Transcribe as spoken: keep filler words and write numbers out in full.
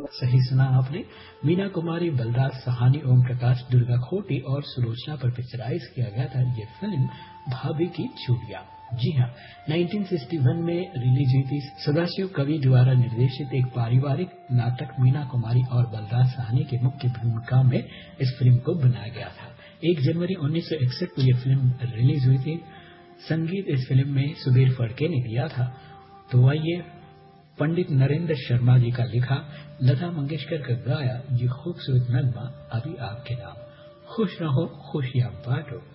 सही सुना आपने। मीना कुमारी, बलराज साहनी, ओम प्रकाश, दुर्गा खोटी और सुलोचना पर पिक्चराइज किया गया था ये फिल्म भाभी की चूड़ियां। जी हाँ, उन्नीस सौ इकसठ में रिलीज हुई थी। सदाशिव कवि द्वारा निर्देशित एक पारिवारिक नाटक मीना कुमारी और बलराज साहनी की मुख्य भूमिका में इस फिल्म को बनाया गया था। एक जनवरी उन्नीस सौ इकसठ को यह फिल्म रिलीज हुई थी। संगीत इस फिल्म में सुबीर फड़के ने दिया था। तो आइए, पंडित नरेंद्र शर्मा जी का लिखा, लता मंगेशकर का गाया ये खूबसूरत नगमा अभी आपके नाम। खुश रहो, खुशियां बांटो।